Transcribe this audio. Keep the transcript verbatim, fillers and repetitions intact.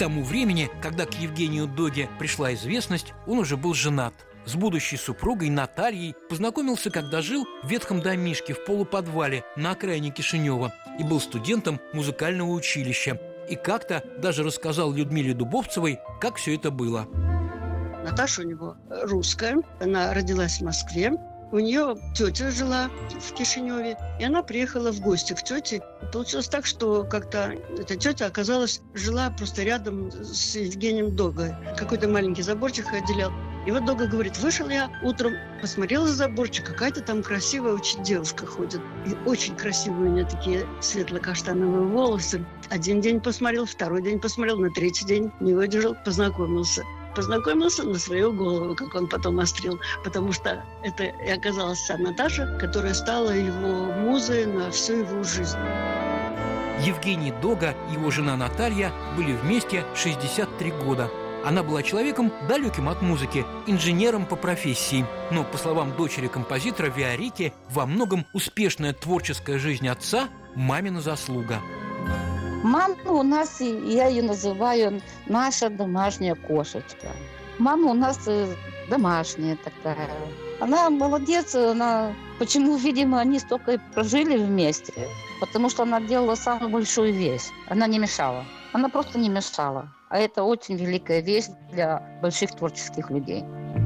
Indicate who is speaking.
Speaker 1: тому времени, когда к Евгению Доге пришла известность, он уже был женат. С будущей супругой Натальей познакомился, когда жил в ветхом домишке в полуподвале на окраине Кишинева и был студентом музыкального училища. И как-то даже рассказал Людмиле Дубовцевой, как все это было.
Speaker 2: Наташа у него русская, она родилась в Москве. У нее тетя жила в Кишиневе, и она приехала в гости к тете. Получилось так, что как-то эта тетя оказалась, жила просто рядом с Евгением Догой. Какой-то маленький заборчик отделял. И вот Дога говорит: вышел я утром, посмотрела за заборчик, какая-то там красивая очень девушка ходит. И очень красивые у нее такие светло-каштановые волосы. Один день посмотрел, второй день посмотрел, на третий день не выдержал, познакомился. Познакомился на свою голову, как он потом острил, потому что это и оказалась та Наташа, которая стала его музой на всю его жизнь.
Speaker 1: Евгений Дога и его жена Наталья были вместе шестьдесят три года. Она была человеком далеким от музыки, инженером по профессии. Но, по словам дочери композитора Виорики, во многом успешная творческая жизнь отца – мамина заслуга.
Speaker 3: Мама у нас, я ее называю, наша домашняя кошечка. Мама у нас домашняя такая. Она молодец, она... Почему, видимо, они столько и прожили вместе? Потому что она делала самую большую вещь. Она не мешала. Она просто не мешала. А это очень великая вещь для больших творческих людей.